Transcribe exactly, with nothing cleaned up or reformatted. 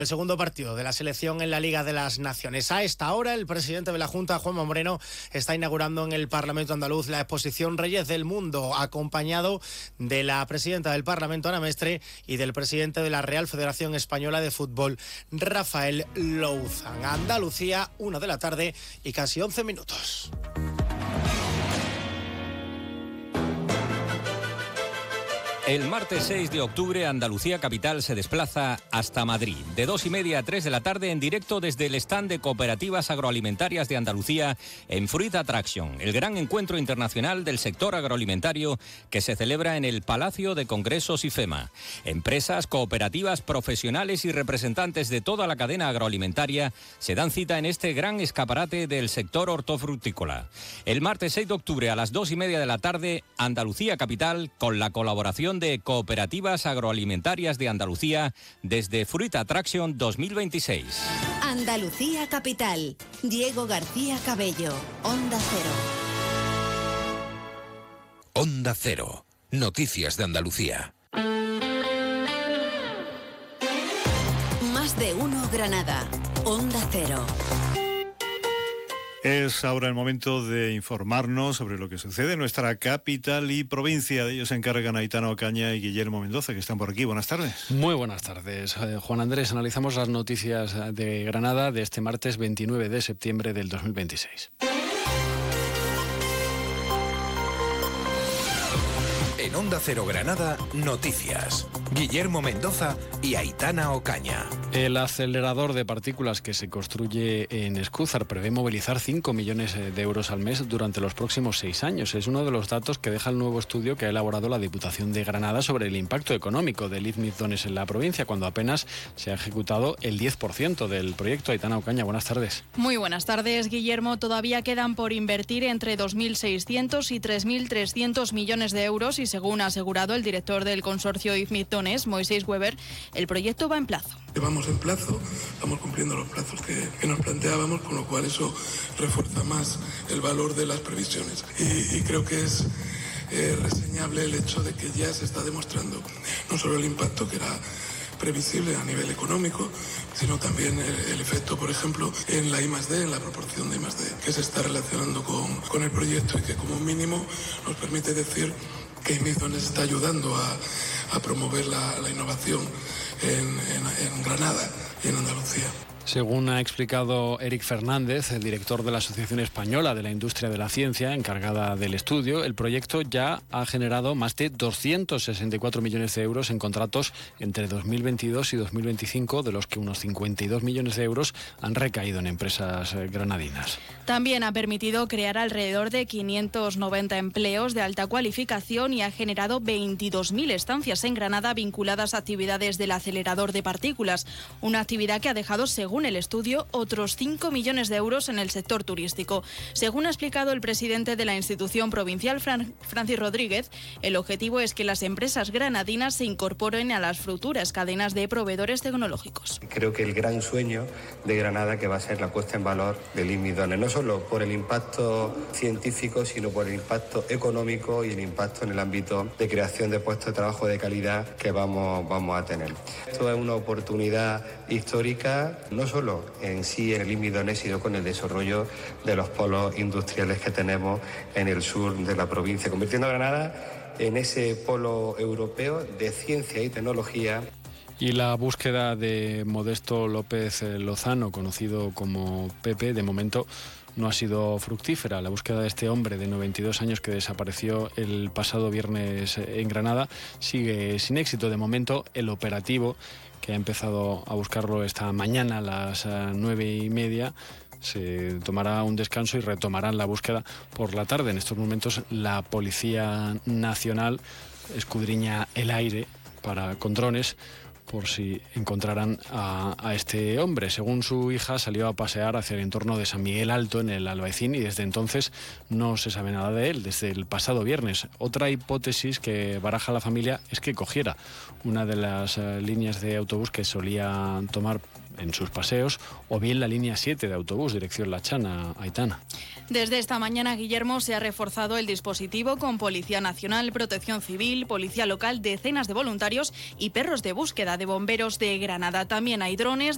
El segundo partido de la selección en la Liga de las Naciones. A esta hora, el presidente de la Junta, Juanma Moreno, está inaugurando en el Parlamento andaluz la exposición Reyes del Mundo, acompañado de la presidenta del Parlamento, Ana Mestre, y del presidente de la Real Federación Española de Fútbol, Rafael Louzán. Andalucía, una de la tarde y casi once minutos. El martes seis de octubre, Andalucía Capital se desplaza hasta Madrid. De dos y media a tres de la tarde, en directo desde el stand de Cooperativas Agroalimentarias de Andalucía en Fruit Attraction, el gran encuentro internacional del sector agroalimentario que se celebra en el Palacio de Congresos IFEMA. Empresas, cooperativas, profesionales y representantes de toda la cadena agroalimentaria se dan cita en este gran escaparate del sector hortofrutícola. El martes seis de octubre a las dos y media de la tarde, Andalucía Capital, con la colaboración de Cooperativas Agroalimentarias de Andalucía desde Fruit Attraction dos mil veintiséis. Andalucía Capital. Diego García Cabello. Onda Cero. Onda Cero. Noticias de Andalucía. Más de uno Granada. Onda Cero. Es ahora el momento de informarnos sobre lo que sucede en nuestra capital y provincia. De ellos se encargan Aitana Ocaña y Guillermo Mendoza, que están por aquí. Buenas tardes. Muy buenas tardes, eh, Juan Andrés. Analizamos las noticias de Granada de este martes veintinueve de septiembre del dos mil veintiséis. En Onda Cero Granada, noticias. Guillermo Mendoza y Aitana Ocaña. El acelerador de partículas que se construye en Escúzar prevé movilizar cinco millones de euros al mes durante los próximos seis años. Es uno de los datos que deja el nuevo estudio que ha elaborado la Diputación de Granada sobre el impacto económico del Izmizdones en la provincia, cuando apenas se ha ejecutado el diez por ciento del proyecto. Aitana Ocaña, buenas tardes. Muy buenas tardes, Guillermo. Todavía quedan por invertir entre dos mil seiscientos y tres mil trescientos millones de euros y, según ha asegurado el director del consorcio Izmizdones, Moisés Weber, el proyecto va en plazo. Vamos en plazo, vamos cumpliendo los plazos que, que nos planteábamos, con lo cual eso refuerza más el valor de las previsiones. Y, y creo que es eh, reseñable el hecho de que ya se está demostrando no solo el impacto que era previsible a nivel económico, sino también el, el efecto, por ejemplo, en la I más D, en la proporción de I más D, que se está relacionando con, con el proyecto y que como mínimo nos permite decir que Izmizdones está ayudando a, a promover la, la innovación en, en, en Granada y en Andalucía. Según ha explicado Eric Fernández, el director de la Asociación Española de la Industria de la Ciencia, encargada del estudio, el proyecto ya ha generado más de doscientos sesenta y cuatro millones de euros en contratos entre dos mil veintidós y dos mil veinticinco, de los que unos cincuenta y dos millones de euros han recaído en empresas granadinas. También ha permitido crear alrededor de quinientos noventa empleos de alta cualificación y ha generado veintidós mil estancias en Granada vinculadas a actividades del acelerador de partículas, una actividad que ha dejado, según Según el estudio, otros cinco millones de euros en el sector turístico. Según ha explicado el presidente de la institución provincial, Fran- Francis Rodríguez, el objetivo es que las empresas granadinas se incorporen a las futuras cadenas de proveedores tecnológicos. Creo que el gran sueño de Granada que va a ser la puesta en valor del Izmizdones, no solo por el impacto científico, sino por el impacto económico y el impacto en el ámbito de creación de puestos de trabajo de calidad que vamos, vamos a tener. Esto es una oportunidad histórica, no solo en sí en el Izmizdones, sino con el desarrollo de los polos industriales que tenemos en el sur de la provincia, convirtiendo a Granada en ese polo europeo de ciencia y tecnología. Y la búsqueda de Modesto López Lozano, conocido como Pepe, de momento no ha sido fructífera. La búsqueda de este hombre de noventa y dos años que desapareció el pasado viernes en Granada sigue sin éxito. De momento, el operativo, que ha empezado a buscarlo esta mañana a las nueve y media, se tomará un descanso y retomarán la búsqueda por la tarde. En estos momentos la Policía Nacional escudriña el aire para, con drones, por si encontraran a, a este hombre. Según su hija, salió a pasear hacia el entorno de San Miguel Alto, en el Albaicín, y desde entonces no se sabe nada de él, desde el pasado viernes. Otra hipótesis que baraja la familia es que cogiera una de las uh, líneas de autobús que solía tomar en sus paseos, o bien la línea siete de autobús, dirección La Chana. Aitana. Desde esta mañana, Guillermo, se ha reforzado el dispositivo con Policía Nacional, Protección Civil, Policía Local, decenas de voluntarios y perros de búsqueda de bomberos de Granada. También hay drones